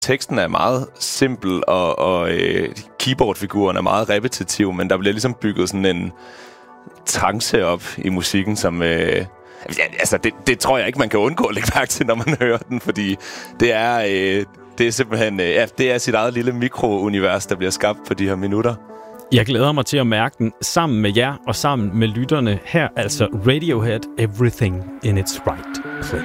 Teksten er meget simpel, og keyboardfiguren er meget repetitiv, men der bliver ligesom bygget sådan en trance op i musikken, som... det tror jeg ikke, man kan undgå at lægge mærke til, når man hører den, fordi det er simpelthen... det er sit eget lille mikrounivers, der bliver skabt på de her minutter. Jeg glæder mig til at mærke den sammen med jer og sammen med lytterne her, altså Radiohead, Everything in its Right Place.